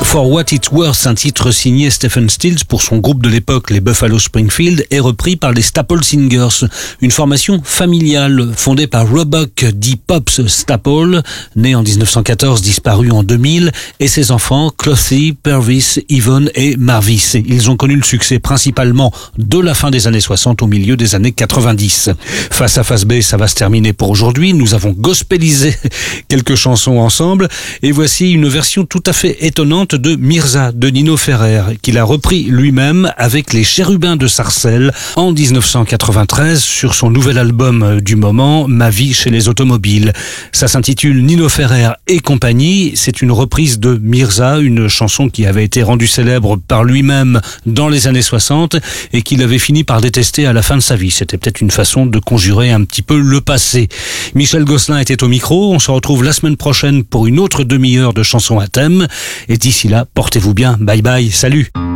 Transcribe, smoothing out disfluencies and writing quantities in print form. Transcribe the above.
For What It's Worth, un titre signé Stephen Stills pour son groupe de l'époque, les Buffalo Springfield, est repris par les Staple Singers, une formation familiale fondée par Roebuck D. Pops Staple, né en 1914, disparu en 2000, et ses enfants Clothy, Purvis, Yvonne et Marvis. Ils ont connu le succès principalement de la fin des années 60 au milieu des années 90. Face à Face B, ça va se terminer pour aujourd'hui. Nous avons gospelisé quelques chansons ensemble et voici une version tout à fait étonnante de Mirza de Nino Ferrer, qu'il a repris lui-même avec les Chérubins de Sarcelles en 1993 sur son nouvel album du moment, Ma vie chez les automobiles. Ça s'intitule Nino Ferrer et compagnie. C'est une reprise de Mirza, une chanson qui avait été rendue célèbre par lui-même dans les années 60 et qu'il avait fini par détester à la fin de sa vie. C'était peut-être une façon de conjurer un petit peu le passé. Michel Gosselin était au micro. On se retrouve la semaine prochaine pour une autre demi-heure de chansons à thème. Et d'ici là, portez-vous bien. Bye bye. Salut.